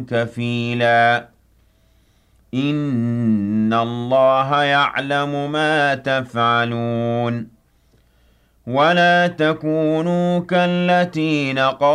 كفيلا إن الله يعلم ما تفعلون ولا تكونوا كالتي نقضت